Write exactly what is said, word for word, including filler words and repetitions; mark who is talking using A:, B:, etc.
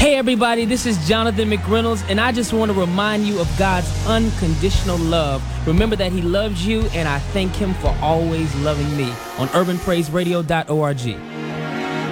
A: Hey everybody, this is Jonathan McReynolds, and I just want to remind you of God's unconditional love. Remember that He loves you, and I thank Him for always loving me on urban praise radio dot org.